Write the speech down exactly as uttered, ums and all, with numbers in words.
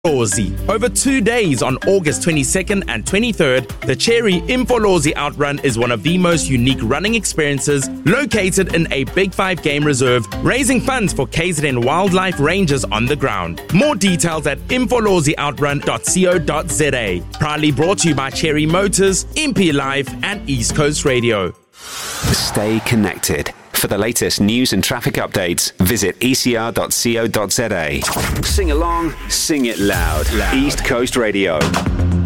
Imfolozi. Over two days on August twenty-second and twenty-third, the Cherry Imfolozi Outrun is one of the most unique running experiences located in a Big Five game reserve, raising funds for K Z N wildlife rangers on the ground. More details at imfolozi outrun dot co dot za. Proudly brought to you by Cherry Motors, M P Live and East Coast Radio. Stay connected. For the latest news and traffic updates, visit e c r dot co dot za. Sing along, sing it loud. loud. East Coast Radio.